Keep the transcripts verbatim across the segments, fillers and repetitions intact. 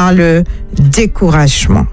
par le découragement.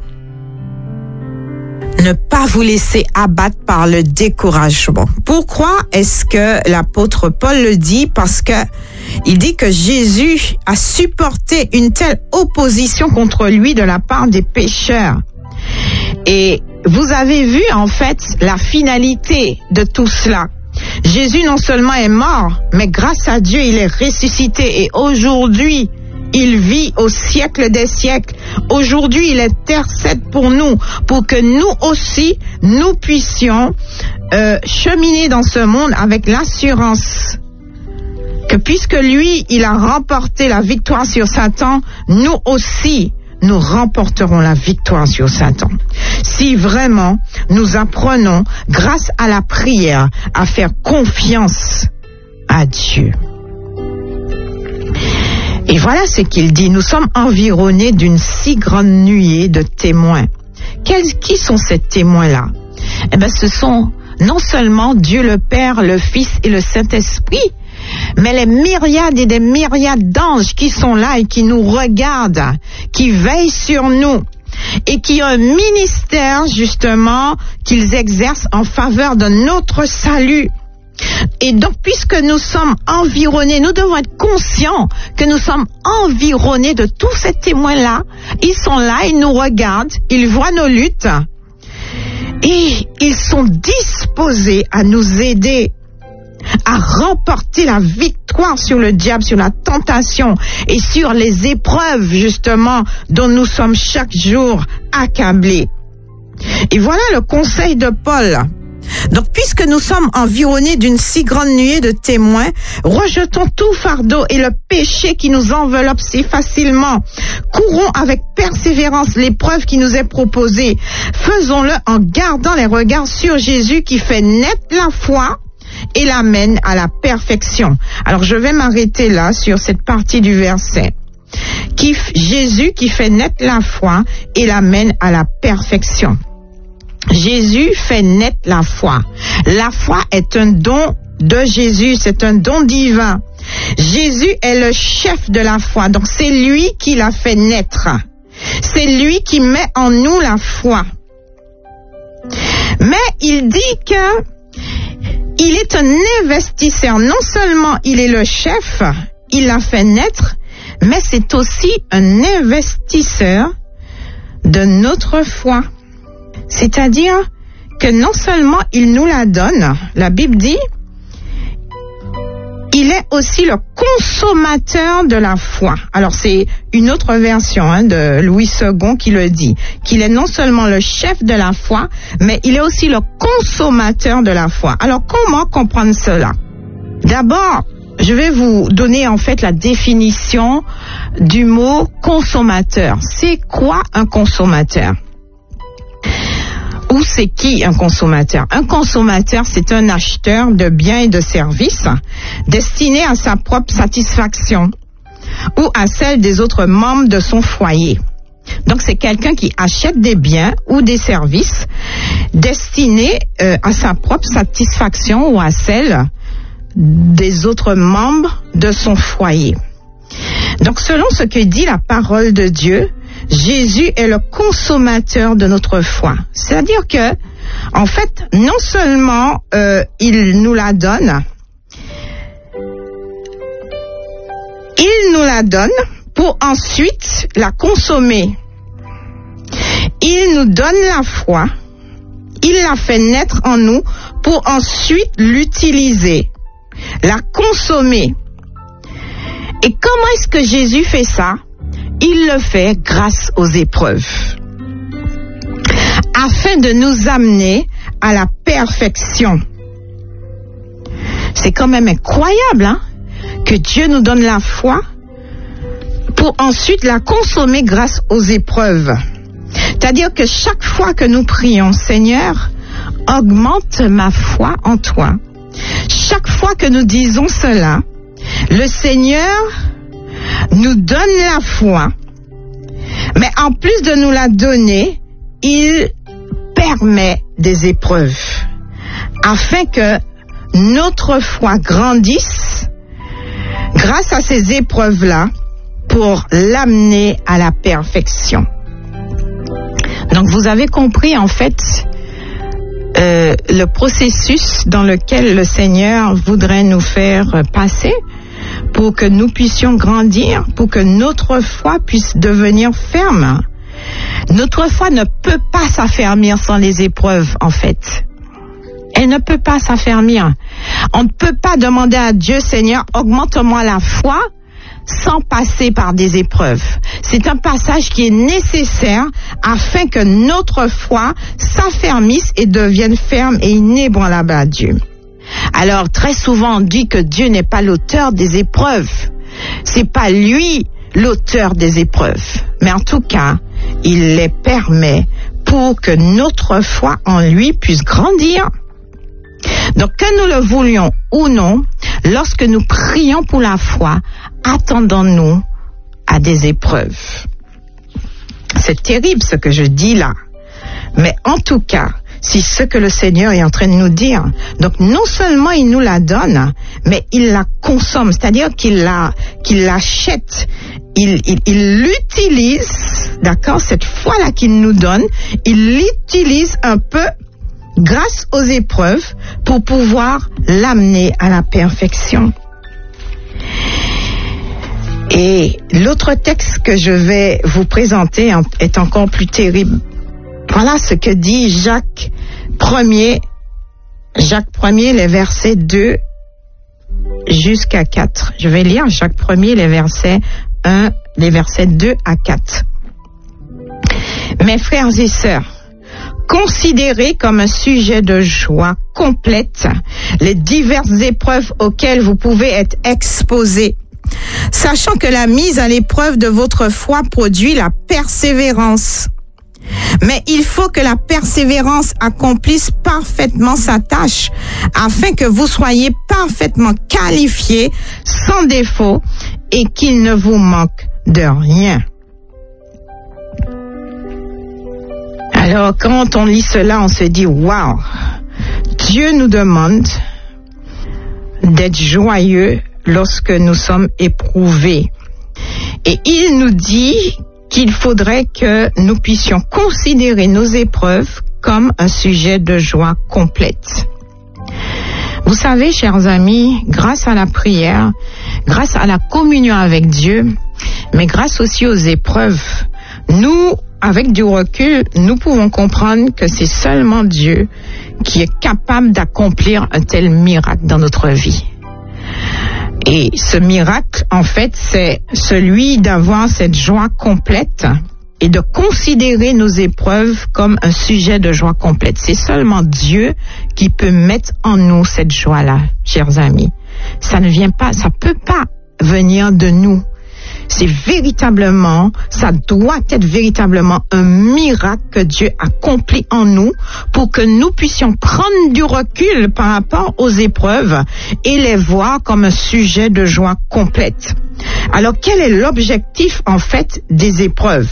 Ne pas vous laisser abattre par le découragement. Pourquoi est-ce que l'apôtre Paul le dit? Parce que il dit que Jésus a supporté une telle opposition contre lui de la part des pécheurs. Et vous avez vu en fait la finalité de tout cela. Jésus non seulement est mort, mais grâce à Dieu, il est ressuscité et aujourd'hui, il vit au siècle des siècles. Aujourd'hui, il intercède pour nous, pour que nous aussi, nous puissions euh, cheminer dans ce monde avec l'assurance que puisque lui, il a remporté la victoire sur Satan, nous aussi, nous remporterons la victoire sur Satan. Si vraiment nous apprenons, grâce à la prière, à faire confiance à Dieu. Et voilà ce qu'il dit. Nous sommes environnés d'une si grande nuée de témoins. Quels, qui sont ces témoins-là? Eh bien, ce sont non seulement Dieu le Père, le Fils et le Saint-Esprit, mais les myriades et des myriades d'anges qui sont là et qui nous regardent, qui veillent sur nous et qui ont un ministère justement qu'ils exercent en faveur de notre salut. Et donc, puisque nous sommes environnés, nous devons être conscients que nous sommes environnés de tous ces témoins-là. Ils sont là, ils nous regardent, ils voient nos luttes et ils sont disposés à nous aider à remporter la victoire sur le diable, sur la tentation et sur les épreuves justement dont nous sommes chaque jour accablés. Et voilà le conseil de Paul. Donc, puisque nous sommes environnés d'une si grande nuée de témoins, rejetons tout fardeau et le péché qui nous enveloppe si facilement. Courons avec persévérance l'épreuve qui nous est proposée. Faisons-le en gardant les regards sur Jésus qui fait naître la foi et l'amène à la perfection. Alors, je vais m'arrêter là sur cette partie du verset. Qui, Jésus qui fait naître la foi et l'amène à la perfection. Jésus fait naître la foi. La foi est un don de Jésus, c'est un don divin. Jésus est le chef de la foi, donc c'est lui qui l'a fait naître. C'est lui qui met en nous la foi. Mais il dit que il est un investisseur. Non seulement il est le chef, il l'a fait naître, mais c'est aussi un investisseur de notre foi. C'est-à-dire que non seulement il nous la donne, la Bible dit, il est aussi le consommateur de la foi. Alors c'est une autre version hein, de Louis second qui le dit, qu'il est non seulement le chef de la foi, mais il est aussi le consommateur de la foi. Alors comment comprendre cela? D'abord, je vais vous donner en fait la définition du mot consommateur. C'est quoi un consommateur? Ou c'est qui un consommateur? Un consommateur, c'est un acheteur de biens et de services destiné à sa propre satisfaction ou à celle des autres membres de son foyer. Donc, c'est quelqu'un qui achète des biens ou des services destinés euh, à sa propre satisfaction ou à celle des autres membres de son foyer. Donc, selon ce que dit la parole de Dieu, Jésus est le consommateur de notre foi. C'est-à-dire que, en fait, non seulement euh, il nous la donne, il nous la donne pour ensuite la consommer. Il nous donne la foi, il la fait naître en nous pour ensuite l'utiliser, la consommer. Et comment est-ce que Jésus fait ça? Il le fait grâce aux épreuves, afin de nous amener à la perfection. C'est quand même incroyable, hein, que Dieu nous donne la foi pour ensuite la consommer grâce aux épreuves. C'est-à-dire que chaque fois que nous prions, Seigneur, augmente ma foi en toi. Chaque fois que nous disons cela, le Seigneur nous donne la foi, mais en plus de nous la donner, il permet des épreuves, afin que notre foi grandisse grâce à ces épreuves-là, pour l'amener à la perfection. Donc vous avez compris en fait euh, le processus dans lequel le Seigneur voudrait nous faire passer pour que nous puissions grandir, pour que notre foi puisse devenir ferme. Notre foi ne peut pas s'affermir sans les épreuves, en fait. Elle ne peut pas s'affermir. On ne peut pas demander à Dieu, Seigneur, augmente-moi la foi, sans passer par des épreuves. C'est un passage qui est nécessaire afin que notre foi s'affermisse et devienne ferme et inébranlable à Dieu. Alors, très souvent, on dit que Dieu n'est pas l'auteur des épreuves. C'est pas lui l'auteur des épreuves. Mais en tout cas, il les permet pour que notre foi en lui puisse grandir. Donc, que nous le voulions ou non, lorsque nous prions pour la foi, attendons-nous à des épreuves. C'est terrible ce que je dis là. Mais en tout cas, c'est ce que le Seigneur est en train de nous dire. Donc, non seulement il nous la donne, mais il la consomme, c'est-à-dire qu'il la, qu'il l'achète, il, il, il l'utilise, d'accord, cette foi-là qu'il nous donne, il l'utilise un peu grâce aux épreuves pour pouvoir l'amener à la perfection. Et l'autre texte que je vais vous présenter est encore plus terrible. Voilà ce que dit Jacques premier, Jacques premier, les versets deux jusqu'à quatre. Je vais lire Jacques premier, les versets un, les versets deux à quatre. Mes frères et sœurs, considérez comme un sujet de joie complète les diverses épreuves auxquelles vous pouvez être exposés, sachant que la mise à l'épreuve de votre foi produit la persévérance. Mais il faut que la persévérance accomplisse parfaitement sa tâche, afin que vous soyez parfaitement qualifiés, sans défaut, et qu'il ne vous manque de rien. Alors, quand on lit cela, on se dit, waouh, Dieu nous demande d'être joyeux lorsque nous sommes éprouvés. Et il nous dit qu'il faudrait que nous puissions considérer nos épreuves comme un sujet de joie complète. Vous savez, chers amis, grâce à la prière, grâce à la communion avec Dieu, mais grâce aussi aux épreuves, nous, avec du recul, nous pouvons comprendre que c'est seulement Dieu qui est capable d'accomplir un tel miracle dans notre vie. Et ce miracle, en fait, c'est celui d'avoir cette joie complète et de considérer nos épreuves comme un sujet de joie complète. C'est seulement Dieu qui peut mettre en nous cette joie-là, chers amis. Ça ne vient pas, ça peut pas venir de nous. C'est véritablement, ça doit être véritablement un miracle que Dieu accomplit en nous pour que nous puissions prendre du recul par rapport aux épreuves et les voir comme un sujet de joie complète. Alors, quel est l'objectif, en fait, des épreuves?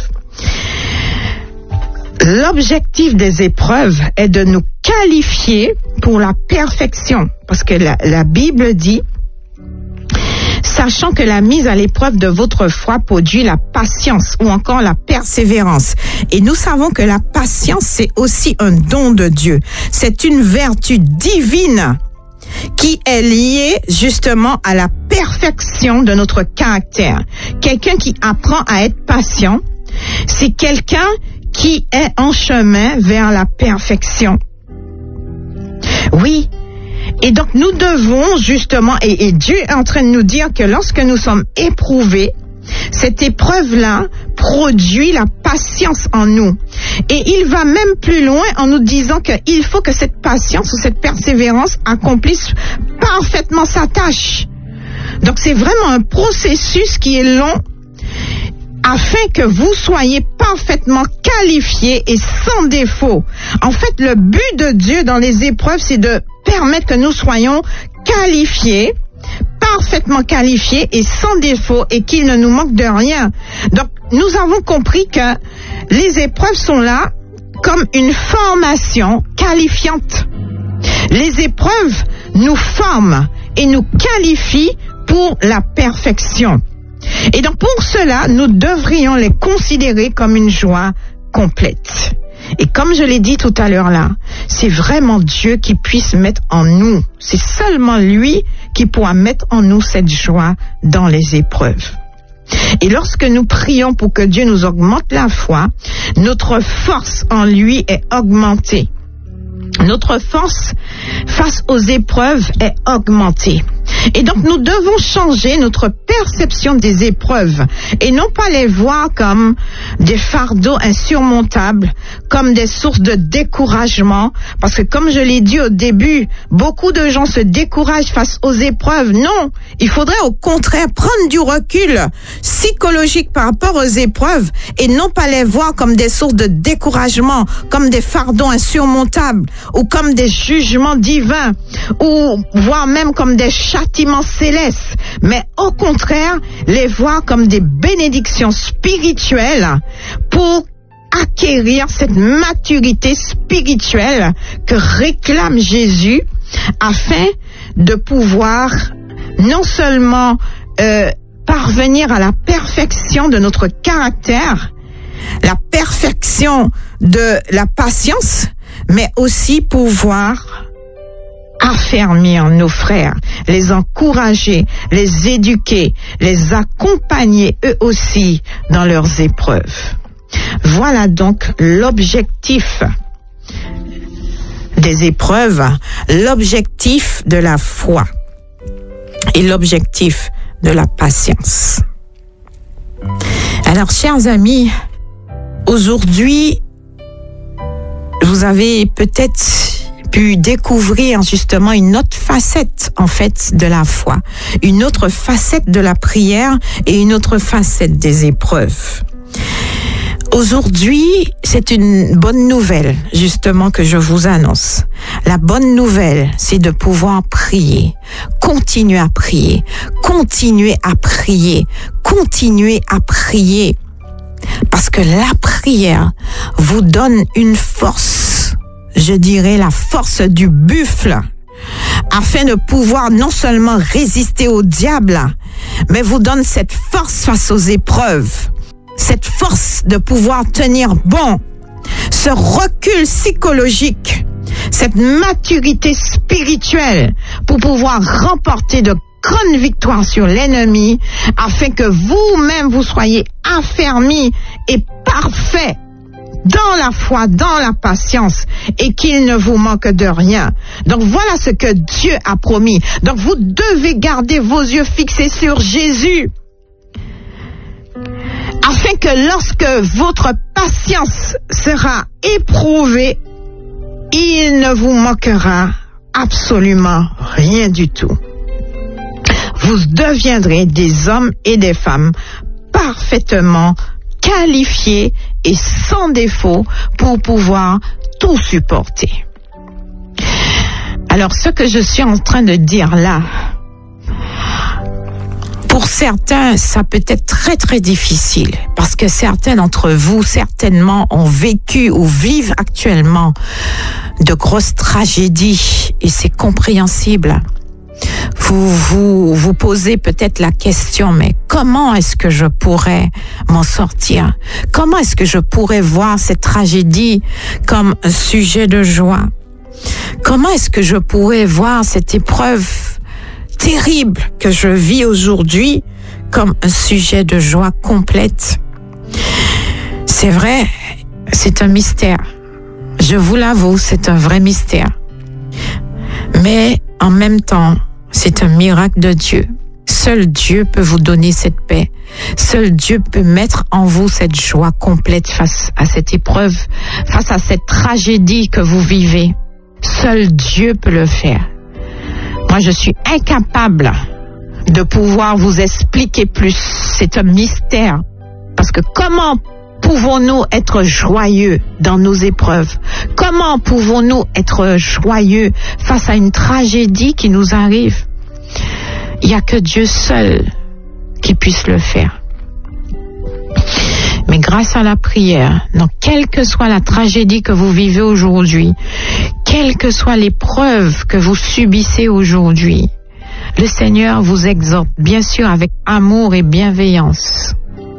L'objectif des épreuves est de nous qualifier pour la perfection, parce que la, la Bible dit, sachant que la mise à l'épreuve de votre foi produit la patience ou encore la persévérance. Et nous savons que la patience, c'est aussi un don de Dieu. C'est une vertu divine qui est liée justement à la perfection de notre caractère. Quelqu'un qui apprend à être patient, c'est quelqu'un qui est en chemin vers la perfection. Oui. Et donc, nous devons justement, et, et Dieu est en train de nous dire que lorsque nous sommes éprouvés, cette épreuve-là produit la patience en nous. Et il va même plus loin en nous disant qu'il faut que cette patience ou cette persévérance accomplisse parfaitement sa tâche. Donc, c'est vraiment un processus qui est long afin que vous soyez parfaitement qualifiés et sans défaut. En fait, le but de Dieu dans les épreuves, c'est de permettre que nous soyons qualifiés, parfaitement qualifiés et sans défaut et qu'il ne nous manque de rien. Donc, nous avons compris que les épreuves sont là comme une formation qualifiante. Les épreuves nous forment et nous qualifient pour la perfection. Et donc pour cela, nous devrions les considérer comme une joie complète. Et comme je l'ai dit tout à l'heure là, c'est vraiment Dieu qui puisse mettre en nous, c'est seulement lui qui pourra mettre en nous cette joie dans les épreuves. Et lorsque nous prions pour que Dieu nous augmente la foi, notre force en lui est augmentée. Notre force face aux épreuves est augmentée. Et donc nous devons changer notre perception des épreuves et non pas les voir comme des fardeaux insurmontables, comme des sources de découragement, parce que comme je l'ai dit au début, beaucoup de gens se découragent face aux épreuves. Non, il faudrait au contraire prendre du recul psychologique par rapport aux épreuves et non pas les voir comme des sources de découragement, comme des fardeaux insurmontables ou comme des jugements divins ou voire même comme des châtiments célestes, mais au contraire les voir comme des bénédictions spirituelles pour acquérir cette maturité spirituelle que réclame Jésus afin de pouvoir non seulement euh, parvenir à la perfection de notre caractère, la perfection de la patience, mais aussi pouvoir affermir nos frères, les encourager, les éduquer, les accompagner eux aussi dans leurs épreuves. Voilà donc l'objectif des épreuves, l'objectif de la foi et l'objectif de la patience. Alors, chers amis, aujourd'hui, vous avez peut-être pu découvrir justement une autre facette en fait de la foi, une autre facette de la prière et une autre facette des épreuves. Aujourd'hui, c'est une bonne nouvelle justement que je vous annonce. La bonne nouvelle, c'est de pouvoir prier, continuer à prier, continuer à prier, continuer à prier. Parce que la prière vous donne une force, je dirais la force du buffle, afin de pouvoir non seulement résister au diable, mais vous donne cette force face aux épreuves, cette force de pouvoir tenir bon, ce recul psychologique, cette maturité spirituelle pour pouvoir remporter de grandes victoires sur l'ennemi, afin que vous-même vous soyez affermis et parfaits dans la foi, dans la patience, et qu'il ne vous manque de rien. Donc voilà ce que Dieu a promis. Donc vous devez garder vos yeux fixés sur Jésus, afin que lorsque votre patience sera éprouvée, il ne vous manquera absolument rien du tout. Vous deviendrez des hommes et des femmes parfaitement qualifiés et sans défaut pour pouvoir tout supporter. Alors, ce que je suis en train de dire là, pour certains, ça peut être très très difficile parce que certains d'entre vous, certainement, ont vécu ou vivent actuellement de grosses tragédies et c'est compréhensible. Vous vous vous posez peut-être la question, mais comment est-ce que je pourrais m'en sortir? Comment est-ce que je pourrais voir cette tragédie comme un sujet de joie? Comment est-ce que je pourrais voir cette épreuve terrible que je vis aujourd'hui comme un sujet de joie complète? C'est vrai, c'est un mystère. Je vous l'avoue, c'est un vrai mystère. Mais en même temps, c'est un miracle de Dieu. Seul Dieu peut vous donner cette paix. Seul Dieu peut mettre en vous cette joie complète face à cette épreuve, face à cette tragédie que vous vivez. Seul Dieu peut le faire. Moi, je suis incapable de pouvoir vous expliquer plus. C'est un mystère. Parce que comment pouvons-nous être joyeux dans nos épreuves? Comment pouvons-nous être joyeux face à une tragédie qui nous arrive? Il n'y a que Dieu seul qui puisse le faire. Mais grâce à la prière, donc quelle que soit la tragédie que vous vivez aujourd'hui, quelle que soit l'épreuve que vous subissez aujourd'hui, le Seigneur vous exhorte, bien sûr, avec amour et bienveillance.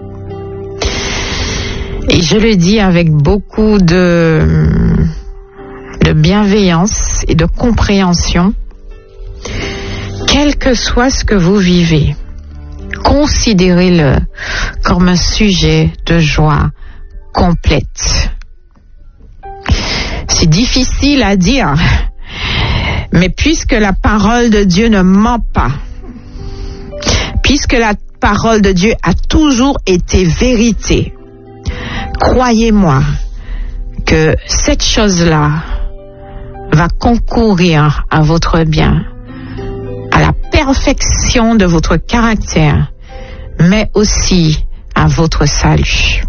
Et je le dis avec beaucoup de, de bienveillance et de compréhension. Quel que soit ce que vous vivez, considérez-le comme un sujet de joie complète. C'est difficile à dire, mais puisque la parole de Dieu ne ment pas, puisque la parole de Dieu a toujours été vérité, croyez-moi que cette chose-là va concourir à votre bien, à la perfection de votre caractère, mais aussi à votre salut.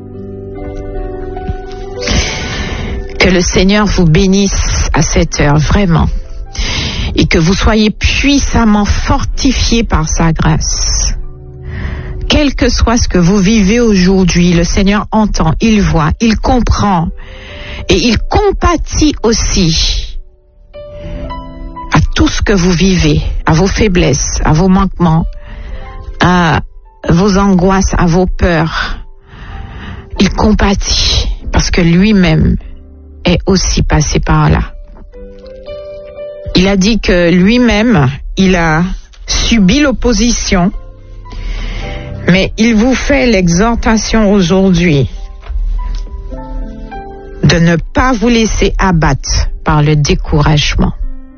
Que le Seigneur vous bénisse à cette heure, vraiment, et que vous soyez puissamment fortifiés par sa grâce. Quel que soit ce que vous vivez aujourd'hui, le Seigneur entend, il voit, il comprend et il compatit aussi à tout ce que vous vivez, à vos faiblesses, à vos manquements, à vos angoisses, à vos peurs. Il compatit parce que lui-même est aussi passé par là. Il a dit que lui-même, il a subi l'opposition, mais il vous fait l'exhortation aujourd'hui de ne pas vous laisser abattre par le découragement.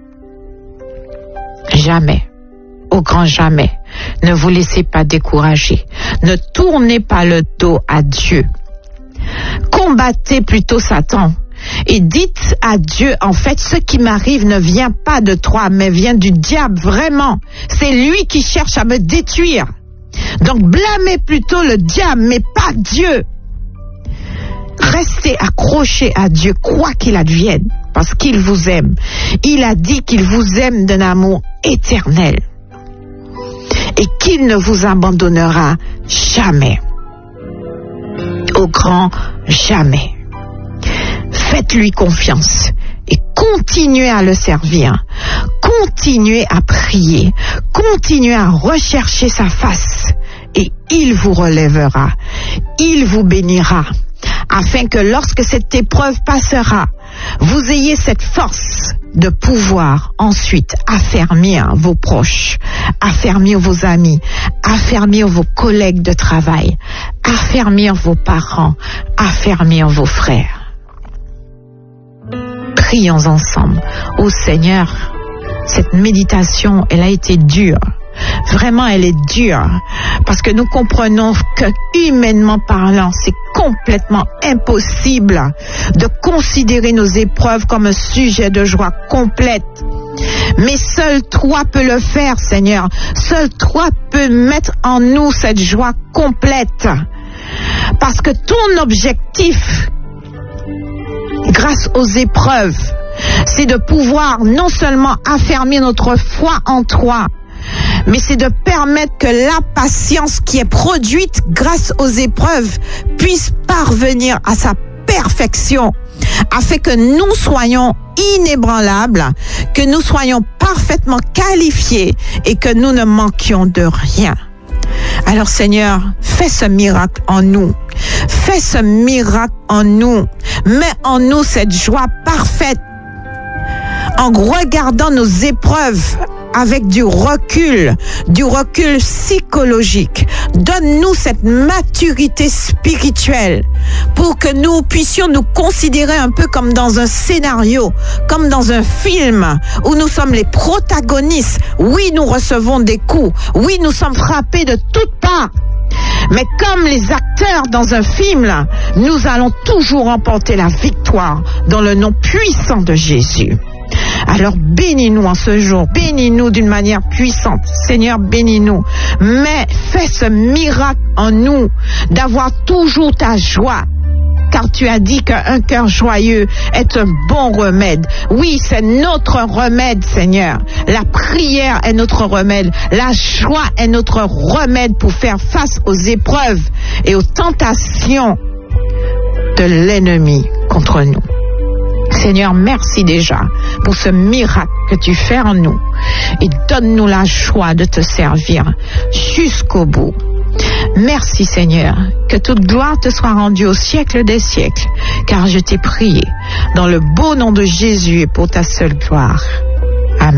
Jamais, au grand jamais, ne vous laissez pas décourager. Ne tournez pas le dos à Dieu. Combattez plutôt Satan. Et dites à Dieu, en fait, ce qui m'arrive ne vient pas de toi, mais vient du diable, vraiment. C'est lui qui cherche à me détruire. Donc blâmez plutôt le diable, mais pas Dieu. Restez accrochés à Dieu, quoi qu'il advienne, parce qu'il vous aime. Il a dit qu'il vous aime d'un amour éternel et qu'il ne vous abandonnera jamais. Au grand jamais. Faites-lui confiance et continuez à le servir. Continuez à prier. Continuez à rechercher sa face et il vous relèvera. Il vous bénira afin que lorsque cette épreuve passera, vous ayez cette force de pouvoir ensuite affermir vos proches, affermir vos amis, affermir vos collègues de travail, affermir vos parents, affermir vos frères. Prions ensemble. Ô Seigneur, cette méditation, elle a été dure. Vraiment, elle est dure. Parce que nous comprenons que, humainement parlant, c'est complètement impossible de considérer nos épreuves comme un sujet de joie complète. Mais seul toi peux le faire, Seigneur. Seul toi peux mettre en nous cette joie complète. Parce que ton objectif, grâce aux épreuves, c'est de pouvoir non seulement affermir notre foi en toi, mais c'est de permettre que la patience qui est produite grâce aux épreuves puisse parvenir à sa perfection, afin que nous soyons inébranlables, que nous soyons parfaitement qualifiés et que nous ne manquions de rien. Alors Seigneur, fais ce miracle en nous. Fais ce miracle en nous. Mets en nous cette joie parfaite en regardant nos épreuves avec du recul, du recul psychologique. Donne-nous cette maturité spirituelle pour que nous puissions nous considérer un peu comme dans un scénario, comme dans un film où nous sommes les protagonistes. Oui, nous recevons des coups. Oui, nous sommes frappés de toutes parts. Mais comme les acteurs dans un film, là, nous allons toujours remporter la victoire dans le nom puissant de Jésus. Alors bénis-nous en ce jour, bénis-nous d'une manière puissante. Seigneur, bénis-nous. Mais fais ce miracle en nous d'avoir toujours ta joie. Car tu as dit qu'un cœur joyeux est un bon remède. Oui, c'est notre remède, Seigneur. La prière est notre remède. La joie est notre remède pour faire face aux épreuves et aux tentations de l'ennemi contre nous. Seigneur, merci déjà pour ce miracle que tu fais en nous. Et donne-nous la joie de te servir jusqu'au bout. Merci Seigneur, que toute gloire te soit rendue au siècle des siècles, car je t'ai prié dans le beau nom de Jésus et pour ta seule gloire.